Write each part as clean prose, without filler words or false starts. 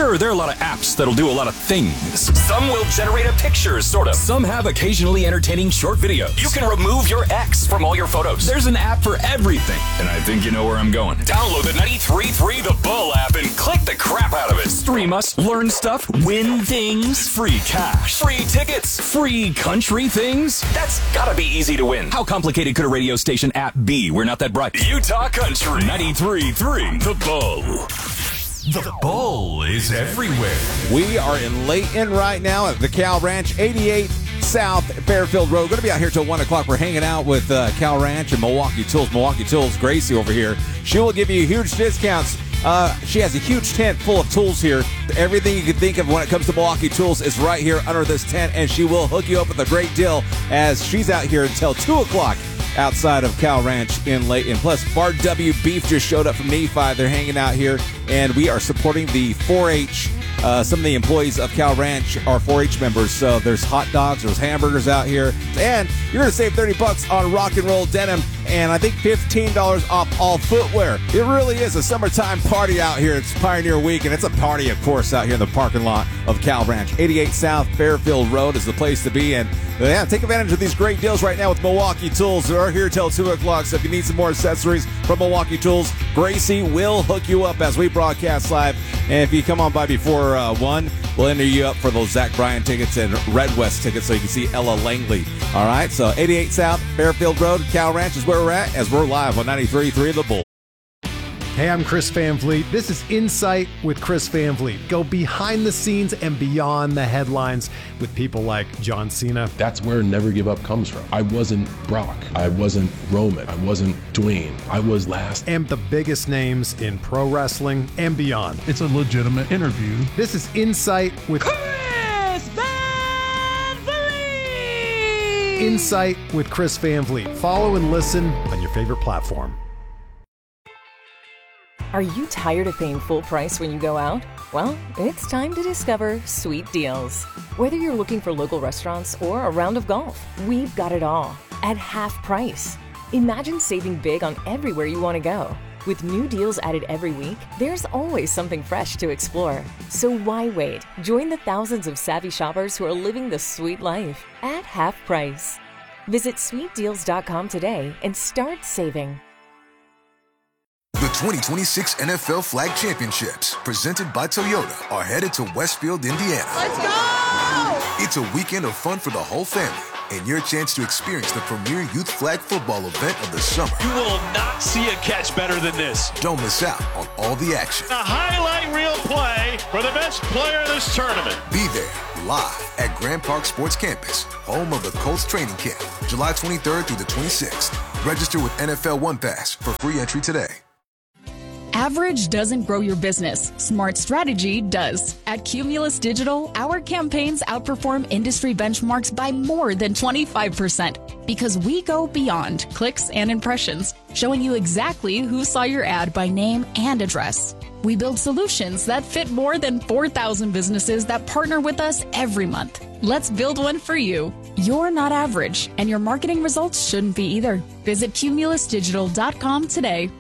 Sure, there are a lot of apps that'll do a lot of things. Some will generate a picture, sort of. Some have occasionally entertaining short videos. You can remove your ex from all your photos. There's an app for everything. And I think you know where I'm going. Download the 93.3 The Bull app and click the crap out of it. Stream us, learn stuff, win things, free cash, free tickets, free country things. That's gotta be easy to win. How complicated could a radio station app be? We're not that bright. Utah Country 93.3 The Bull. The Bull is everywhere. We are in Layton right now at the Cal Ranch, 88 South Fairfield Road. Going to be out here till 1 o'clock. We're hanging out with Cal Ranch and Milwaukee Tools. Milwaukee Tools, Gracie over here. She will give you huge discounts. She has a huge tent full of tools here. Everything you can think of when it comes to Milwaukee Tools is right here under this tent, and she will hook you up with a great deal as she's out here until 2 o'clock. Outside of Cal Ranch in Layton. Plus, Bar W Beef just showed up from Nephi. They're hanging out here, and we are supporting the 4-H. Some of the employees of Cal Ranch are 4-H members, so there's hot dogs, there's hamburgers out here, and you're going to save $30 on rock and roll denim, and I think $15 off all footwear. It really is a summertime party out here. It's Pioneer Week, and it's a party, of course, out here in the parking lot of Cal Ranch. 88 South Fairfield Road is the place to be, and yeah, take advantage of these great deals right now with Milwaukee Tools. They're here till 2 o'clock, so if you need some more accessories from Milwaukee Tools, Gracie will hook you up as we broadcast live. And if you come on by before 1, we'll enter you up for those Zach Bryan tickets and Red West tickets so you can see Ella Langley. All right, so 88 South Fairfield Road, Cal Ranch is where we're at as we're live on 93.3 The Bull. Hey, I'm Chris Van Vliet. This is Insight with Chris Van Vliet. Go behind the scenes and beyond the headlines with people like John Cena. That's where Never Give Up comes from. I wasn't Brock. I wasn't Roman. I wasn't Dwayne. I was last. And the biggest names in pro wrestling and beyond. It's a legitimate interview. This is Insight with Chris Van Vliet. Insight with Chris Van Vliet. Follow and listen on your favorite platform. Are you tired of paying full price when you go out? Well, it's time to discover Sweet Deals. Whether you're looking for local restaurants or a round of golf, we've got it all at half price. Imagine saving big on everywhere you want to go. With new deals added every week, there's always something fresh to explore. So why wait? Join the thousands of savvy shoppers who are living the sweet life at half price. Visit sweetdeals.com today and start saving. The 2026 NFL Flag Championships, presented by Toyota, are headed to Westfield, Indiana. Let's go! It's a weekend of fun for the whole family and your chance to experience the premier youth flag football event of the summer. You will not see a catch better than this. Don't miss out on all the action. A highlight reel play for the best player of this tournament. Be there live at Grand Park Sports Campus, home of the Colts training camp, July 23rd through the 26th. Register with NFL One Pass for free entry today. Average doesn't grow your business. Smart strategy does. At Cumulus Digital, our campaigns outperform industry benchmarks by more than 25% because we go beyond clicks and impressions, showing you exactly who saw your ad by name and address. We build solutions that fit more than 4,000 businesses that partner with us every month. Let's build one for you. You're not average, and your marketing results shouldn't be either. Visit cumulusdigital.com today.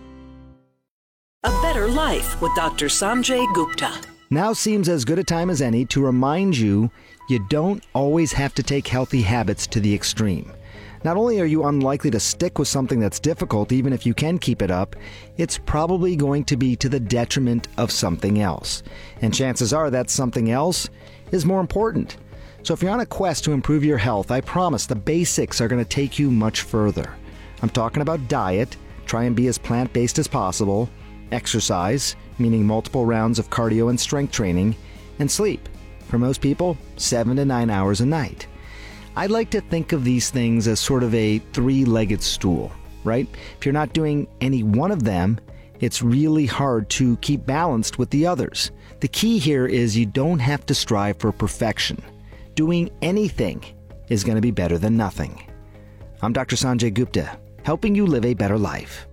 A Better Life with Dr. Sanjay Gupta. Now seems as good a time as any to remind you don't always have to take healthy habits to the extreme. Not only are you unlikely to stick with something that's difficult, even if you can keep it up, it's probably going to be to the detriment of something else. And chances are that something else is more important. So if you're on a quest to improve your health, I promise the basics are going to take you much further. I'm talking about diet, try and be as plant-based as possible, exercise, meaning multiple rounds of cardio and strength training, and sleep. For most people, 7 to 9 hours a night. I'd like to think of these things as sort of a three-legged stool, right? If you're not doing any one of them, it's really hard to keep balanced with the others. The key here is you don't have to strive for perfection. Doing anything is going to be better than nothing. I'm Dr. Sanjay Gupta, helping you live a better life.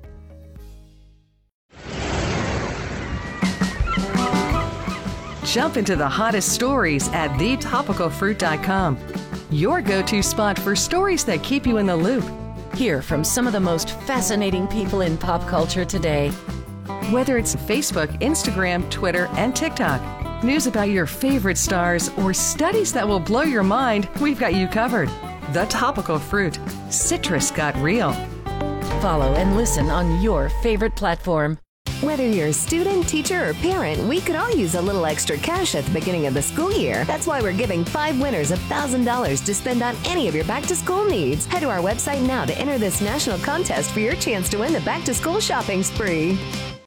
Jump into the hottest stories at thetopicalfruit.com. Your go-to spot for stories that keep you in the loop. Hear from some of the most fascinating people in pop culture today. Whether it's Facebook, Instagram, Twitter, and TikTok, News about your favorite stars, or studies that will blow your mind, we've got you covered. The Topical Fruit. Citrus got real. Follow and listen on your favorite platform. Whether you're a student, teacher, or parent, we could all use a little extra cash at the beginning of the school year. That's why we're giving 5 winners $1,000 to spend on any of your back-to-school needs. Head to our website now to enter this national contest for your chance to win the back-to-school shopping spree.